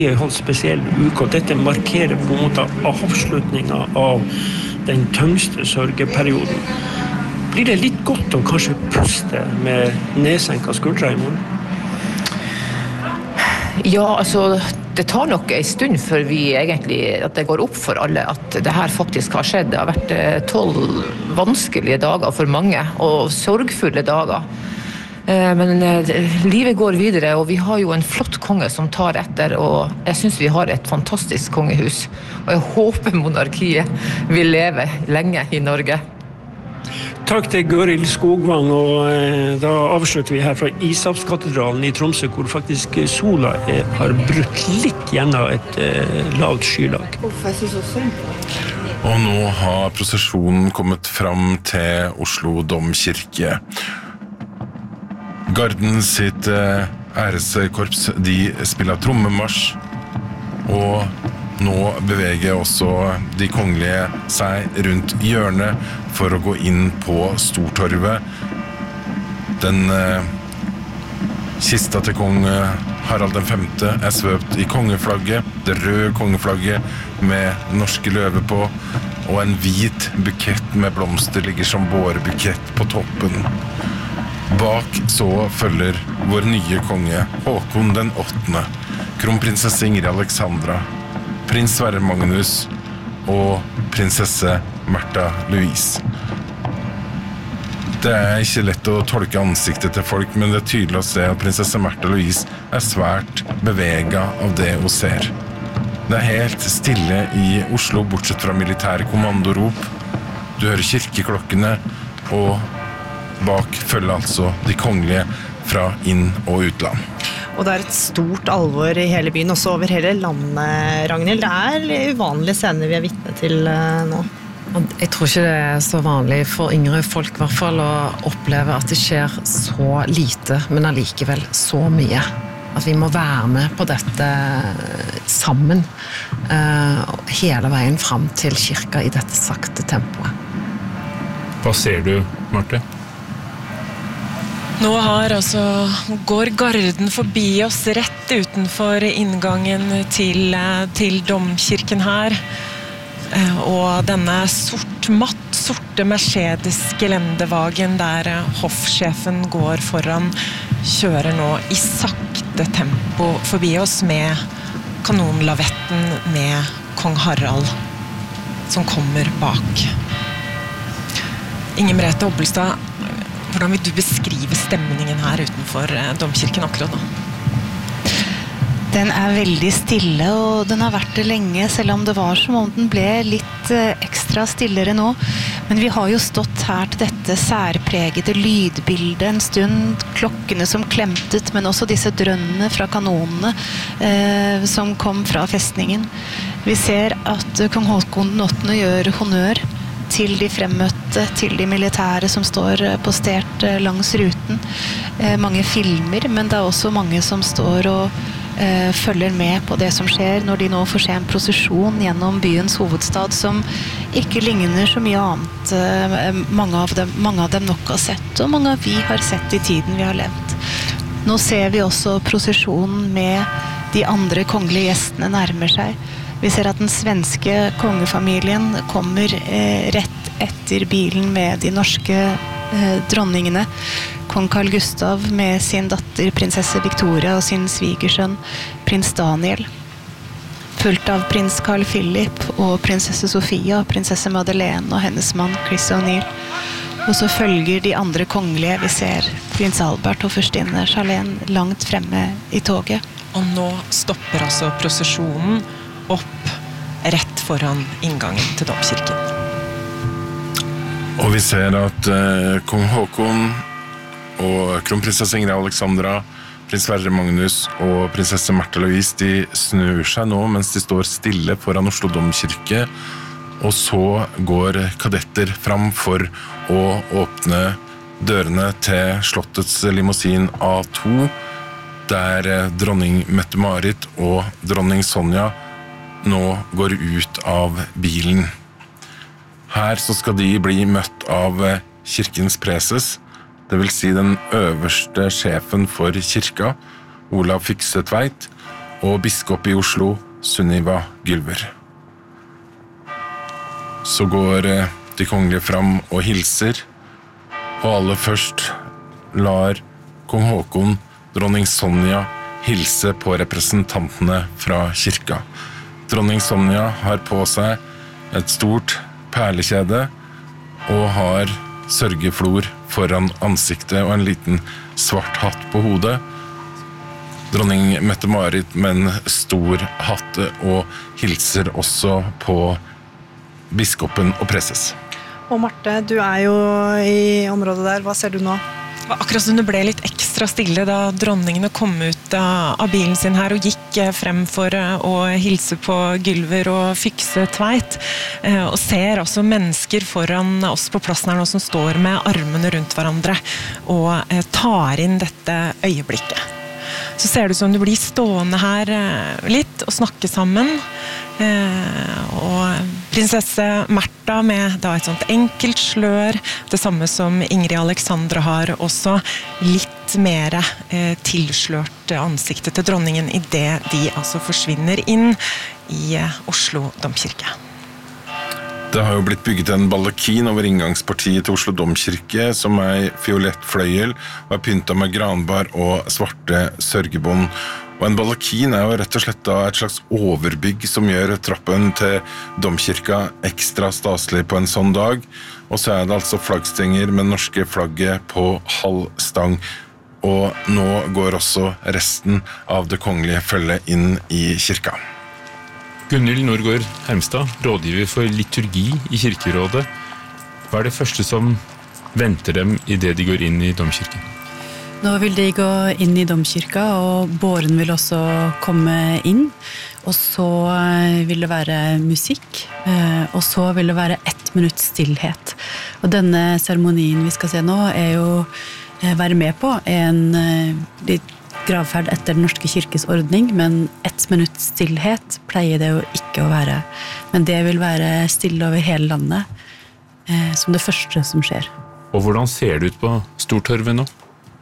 en helt spesiell uke, og dette markerer på en måte avslutningen av den tyngste sørgeperioden. Blir det litt godt å kanskje puste med nedsenket skuldre i morgen? Ja, altså, det tar nok en stund før at det går opp for alle at det her faktisk har skjedd. Det har vært 12 vanskelige dager for mange, og sorgfulle dager. Men livet går videre, og vi har jo en flott konge som tar etter, og jeg synes vi har et fantastisk kongehus. Og jeg håper monarkiet vil leve lenge i Norge. Takk til Gøril Skogvang, og da avslutter vi her fra Ishavskatedralen i Tromsø, hvor faktisk sola har brutt litt gjennom et lavt skylag. Og nå har prosesjonen kommet fram til Oslo Domkirke. Garden sitt æreskorps, de spiller trommemarsj, og nå beveger også de kongelige seg rundt hjørnet for å gå inn på Stortorvet. Den kista til kong Harald V svøpt i kongeflagget, det røde kongeflagget med norske løver på, og en hvit bukett med blomster ligger som bårebukett på toppen. Bak så følger vår nye konge, Håkon den 8., kronprinsesse Ingrid Alexandra, prins Sverre Magnus og prinsesse Märtha Louise. Det ikke lett å tolke ansiktet til folk, men det tydelig å se at prinsesse Märtha Louise svært beveget av det hun ser. Det helt stille i Oslo, bortsett fra militære kommandorop. Du hører kirkeklokkene, og bak følger altså de kongelige fra inn- og utland. Og det et stort alvor i hele byen, også over hele landet, Ragnhild. Det uvanlige scener vi vitne til nå. Jeg tror ikke det så vanlig for yngre folk I hvert fall å oppleve at det skjer så lite, men allikevel så mye. At vi må være med på dette sammen hele veien fram til kirka I dette sakte tempoet. Hva ser du, Marte? Nå går garden forbi oss rett utenfor inngangen til domkirken her. Og denne matt sorte Mercedes-gelendevagen der hoffsjefen går foran, kjører nå I sakte tempo forbi oss med kanonlavetten med kong Harald som kommer bak. Inger Merete Obbelstad, hvordan vil du beskrive stemningen her utenfor domkirken akkurat nå? Den veldig stille, og den har vært det lenge, selv om det var som om den ble litt ekstra stillere nå. Men vi har jo stått her til dette særpregede lydbildet en stund, klokkene som klemtet, men også disse drønnene fra kanonene som kom fra festningen. Vi ser at kong Håkon den 8. gjør honnør til de fremmøtte, til de militære som står postert langs ruten. Mange filmer, men det også mange som står og følger med på det som skjer når de nå får se en prosesjon gjennom byens hovedstad som ikke ligner så mye annet mange av dem nok har sett, og mange av vi har sett I tiden vi har levd. Nå ser vi også prosesjonen med de andre kongelige gjestene nærmer seg. Vi ser at den svenske kongefamilien kommer rett etter bilen med de norske dronningene. Kong Carl Gustav med sin datter prinsesse Victoria og sin svigersønn prins Daniel. Fulgt av prins Carl Philip og prinsesse Sofia, prinsesse Madeleine og hennes mann Chris O'Neill. Og så følger de andre kongelige. Vi ser prins Albert og førstinne Charlene langt fremme I toget. Og nå stopper altså prosesjonen opp rett foran inngangen til domkirken. Og vi ser at kong Håkon og kronprinsesse Ingrid Alexandra, prins Sverre Magnus og prinsesse Märtha Louise, de snur seg nå mens de står stille foran Oslo Domkirke, og så går kadetter fram for å åpne dørene til slottets limousin A2, der dronning Mette-Marit og dronning Sonja nå går ut av bilen. Her så skal de bli møtt av kirkens preses, det vil si den øverste sjefen for kirka, Olav Fyksetveit, og biskop i Oslo, Sunniva Gylver. Så går de kongelige fram og hilser, og aller først lar kong Håkon, dronning Sonja, hilse på representantene fra kirka. Dronning Sonja har på seg et stort perlekjede og har sørgeflor foran ansiktet og en liten svart hatt på hodet. Dronning Mette-Marit med en stor hatt og hilser også på biskopen og preses. Og Marte, du jo i området der. Hva ser du nå? Det var akkurat som det ble litt ekstra stille da dronningene kom ut av bilen sin her og gikk frem for å hilse på Gylver og Fikse Tveit. Og ser også mennesker foran oss på plassen her nå som står med armene rundt hverandre og tar inn dette øyeblikket. Så ser det ut som du blir stående her litt og snakke sammen. Og prinsesse Märtha med da et sånt enkelt slør, det samme som Ingrid Alexandra har, også litt mer tilslørt ansiktet til dronningen i det de altså forsvinner inn i Oslo domkirke. Det har jo blitt bygget en baldakin over inngangspartiet til Oslo domkirke, som fiolett fløyel, og pyntet med granbar og svarte sørgebånd. Og en baldakin jo rett og slett da et slags overbygg som gjør trappen til domkirka ekstra staselig på en sånn dag. Og så det altså flaggstenger med norske flagget på halv stang. Og nå går også resten av det kongelige følget inn i kirka. Gunhild Nordgaard Hermstad, rådgiver for liturgi i kirkerådet. Hva det første som venter dem i det de går inn i domkirken? Nå vil de gå inn i domkirka, og båren vil også komme inn. Og så vil det være musikk, og så vil det være 1 minutt stillhet. Og denne seremonien vi skal se nå jo være med på en litt gravferd etter den norske kirkes ordning, men 1 minutt stillhet pleier det jo ikke å være. Men det vil være stille over hele landet, som det første som skjer. Og hvordan ser det ut på Stortorvet nå?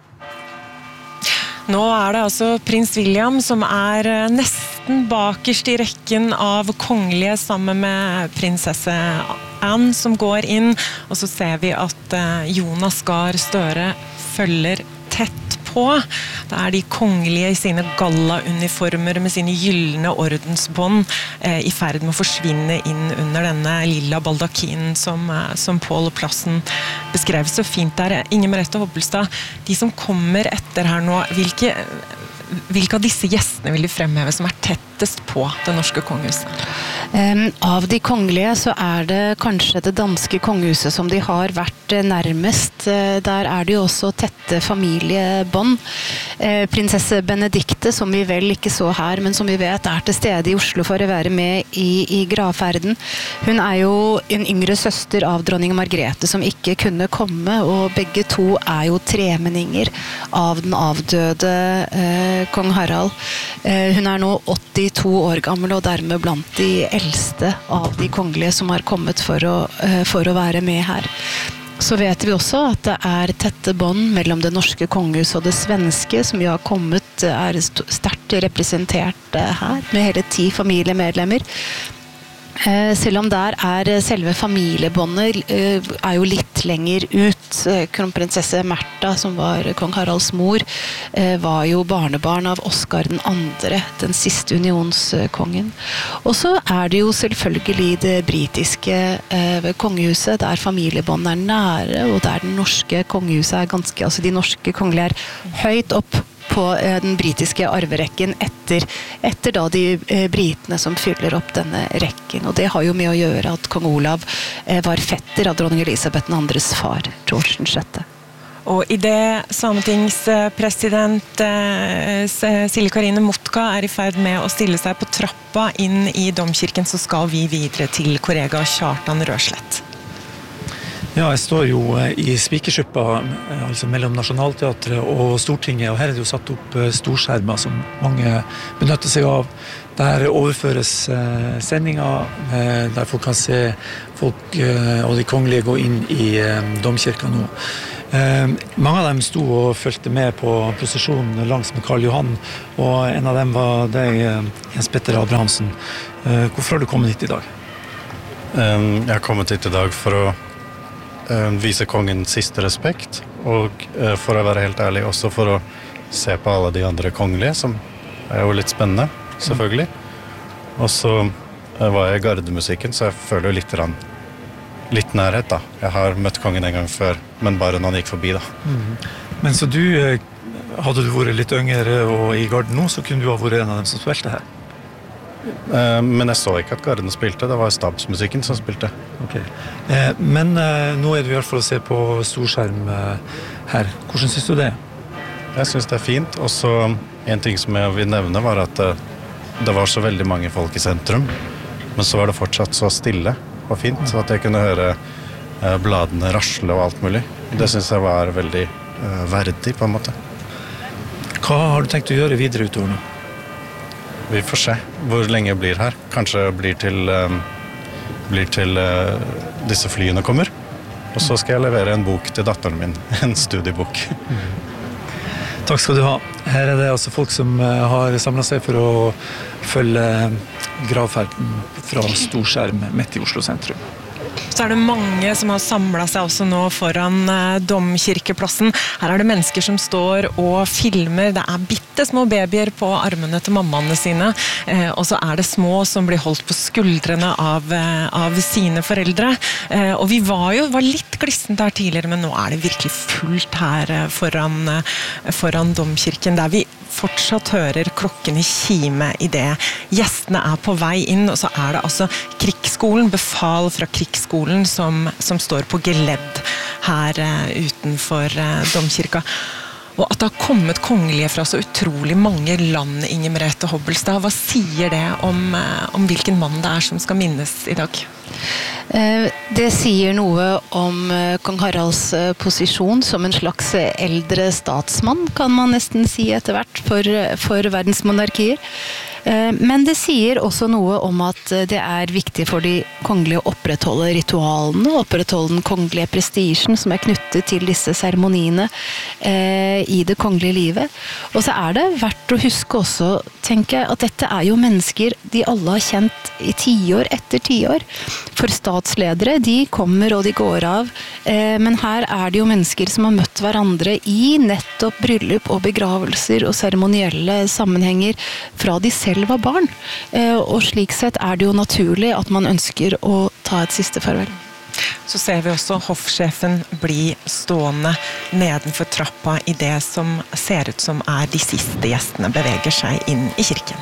Nå det altså prins William som nesten bakerst i rekken av kongelige sammen med prinsesse Anne som går inn, og så ser vi at Jonas Gahr Støre følger tett på. Det de kongelige i sine gallauniformer med sine gyllene ordensbånd i ferd med å forsvinne inn under denne lilla baldakinen som Pål Plassen beskrev så fint der. Inger Merete Hobbelstad, de som kommer etter her nå, hvilke av disse gjestene vil de fremheve som tettest på det norske kongehuset? Av de kongelige så det kanskje det danske kongehuset som de har vært nærmest. Der det jo også tette familiebånd. Prinsesse Benedikte, som vi vel ikke så her, men som vi vet til stede i Oslo for å være med i gravferden. Hun jo en yngre søster av dronning Margrethe som ikke kunne komme, og begge to jo tremenninger av den avdøde kong Harald. Hun nå 82 år gammel, og dermed blant de eldste av de kongelige som har kommet for å være med her. Så vet vi også at det tette bånd mellom det norske kongehuset og det svenske, som jo har kommet, sterkt representert her, med hele 10 familiemedlemmer. Selv om der selve familiebåndet jo litt lenger ut. Kronprinsesse Märtha, som var kong Haralds mor, var jo barnebarn av Oscar den andre, den siste unionskongen. Og så det jo selvfølgelig det britiske kongehuset, der familiebåndet nære, og der den norske kongehuset ganske, altså de norske kongelige høyt opp på den britiske arverekken etter da de britene som fyller opp denne rekken. Og det har jo med å gjøre at kong Olav var fetter av dronning Elisabeth den andres far, George den 6. Og i det sametingspresident Silje Karine Motka i ferd med å stille seg på trappa inn i domkirken, så skal vi videre til kollega Kjartan Røslett. Ja, jeg står jo i Spikersuppa, altså mellom Nationaltheatret og Stortinget, og her det jo satt opp storskjermer som mange benytter seg av Der overføres sendinger, der folk kan se folk og de kongelige gå inn i domkirka nå. Mange av dem sto og følte med på prosesjonen langs med Karl Johan, og en av dem var deg, Jens Petter Abrahamsen. Hvorfor har du kommet hit i dag? Jeg har kommet hit i dag for å vise kongen siste respekt, og for å være helt ærlig også for å se på alle de andre kongelige, som jo litt spennende, selvfølgelig. Og så var jeg i gardemusikken, så jeg føler jo litt nærhet da. Jeg har møtt kongen en gang før, men bare når han gikk forbi da. Men så hadde du vært litt yngre og i garden nå, så kunne du ha vært en av dem som spilte her? Men jeg så ikke at garden spilte, det var stabsmusikken som spilte. Okay. Men nå er du i hvert fall å se på storskjerm her. Hvordan synes du det? Jeg synes det er fint, og så en ting som jeg vil nevne var at det var så veldig mange folk i sentrum, men så var det fortsatt så stille og fint, så at jeg kunne høre bladene rasle og alt mulig. Det synes jeg var veldig verdig på en måte. Hva har du tenkt å gjøre videre utover nå? Vi får se hvor lenge jeg blir her. Kanskje blir til disse flyene kommer. Og så skal jeg levere en bok til datteren min, en studiebok. Takk skal du ha. Her er det altså folk som har samlet seg for å følge gravferden fra storskjerm midt i Oslo sentrum. Så er det mange som har samlet seg også nå foran domkirkeplassen. Her er det mennesker som står og filmer. Det er bittesmå babyer på armene til mammaene sine. Og så er det små som blir holdt på skuldrene av sine foreldre. Og vi var litt glissent her tidligere, men nå er det virkelig fullt her foran domkirken, der vi fortsatt hører klokken i kime i det. Gjestene er på vei inn, og så er det altså krigsskolen, befal fra krigsskolen som står på geledd her utenfor domkirka. Og at det har kommet kongelige fra så utrolig mange land, Inger Merete Hobbelstad, hva sier det om hvilken mann det er som skal minnes i dag? Det sier noe om kong Haralds posisjon som en slags eldre statsmann, kan man nesten si etter hvert, for verdensmonarkier. Men det sier også noe om at det er viktig for de kongelige å opprettholde ritualene, opprettholde den kongelige prestisjen som er knyttet til disse seremoniene i det kongelige livet. Og så er det verdt å huske også, tenker jeg, at dette er jo mennesker de alle har kjent i tiår etter tiår. For statsledere, de kommer og de går av, men her er det jo mennesker som har møtt hverandre i nettopp bryllup og begravelser og seremonielle sammenhenger fra de selv var barn. Og slik sett er det jo naturlig at man ønsker å ta et siste farvel. Så ser vi også hoffsjefen bli stående nedenfor trappa i det som ser ut som er de siste gjestene beveger seg inn i kirken.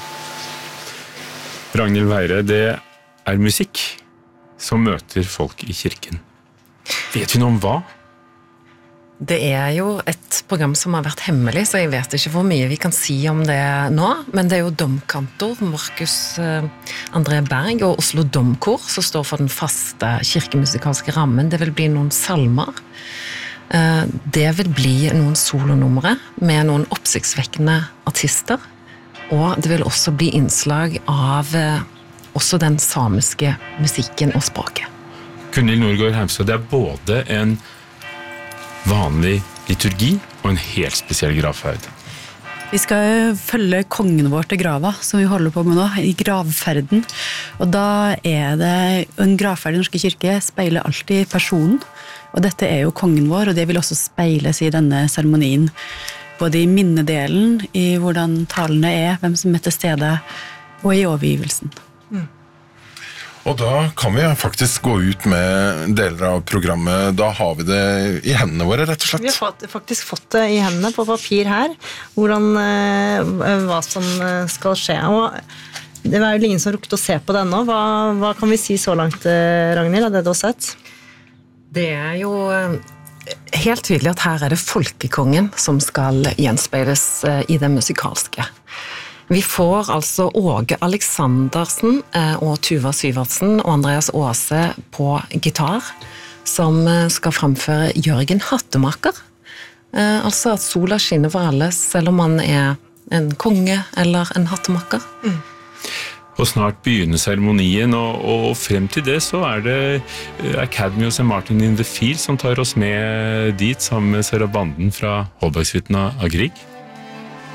Ragnhild Weire, det er musikk som møter folk i kirken. Vet vi noe om hva? Det er jo et program som har vært hemmelig, så jeg vet ikke hvor mye vi kan si om det nå, men det er jo domkantor Markus André Berg og Oslo Domkor som står for den faste kirkemusikalske rammen. Det vil bli noen salmer. Det vil bli noen solonumre med noen oppsiktsvekkende artister, og det vil også bli innslag av også den samiske musikken og språket. Gunhild Nordgaard Heimstad, det er både en vanlig liturgi og en helt spesiell gravferd. Vi skal følge kongen vår til grava, som vi holder på med nå, i gravferden. Og da er det en gravferd i Norske kirke speiler alltid personen. Og dette er jo kongen vår, og det vil også speiles i denne seremonien. Både i minnedelen, i hvordan talene er, hvem som er til stede, og i overgivelsen. Og da kan vi faktisk gå ut med deler av programmet. Da har vi det i hendene våre, rett og slett. Vi har faktisk fått det i hendene på papir her, hva som skal skje. Og det var jo ingen som rukket å se på det ennå. Hva kan vi si så langt, Ragnhild, av det du har sett? Det er jo helt tydelig at her er det folkekongen som skal gjenspeiles i det musikalske. Vi får altså Åge Aleksandersen og Tuva Syvertsen og Andreas Aase på gitar, som skal framføre Jørgen Hattemaker. Altså at sola skinner for alle, selv om man er en konge eller en hattemaker. Og snart begynner seremonien, og frem til det så det Academy og St. Martin in the Fields som tar oss med dit sammen med Sarah Banden fra Holbergshytten av Grieg.